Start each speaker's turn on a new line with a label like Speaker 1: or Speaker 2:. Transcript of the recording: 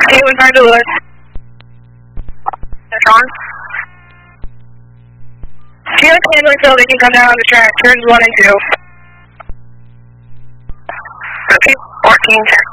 Speaker 1: Caitlin trying to Lewis. Sean. Felix handling so they can come down on the track. Turns 1 and 2. Repeat 14 10.